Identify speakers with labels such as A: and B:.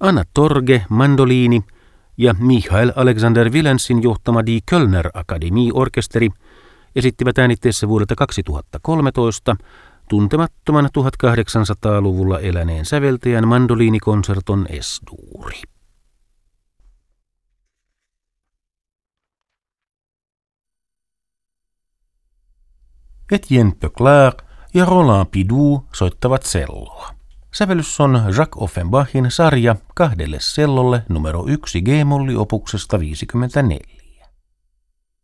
A: Anna Torge mandoliini ja Michael Alexander Willensin johtama Die Kölner Akademie-orkesteri esittivät äänitteessä vuodelta 2013 tuntemattoman 1800-luvulla eläneen säveltäjän mandoliinikonserton Es-duuri. Etienne Peuclair ja Roland Pidou soittavat selloa. Sävellys on Jacques Offenbachin sarja 2 sellolle numero 1 G-molliopuksesta 54.